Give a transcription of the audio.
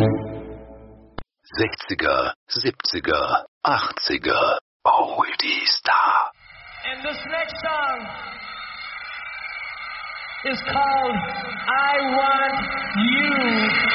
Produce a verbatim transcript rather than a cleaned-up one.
sechziger, siebziger, achtziger, Oldies da. And this next song is called I Want You.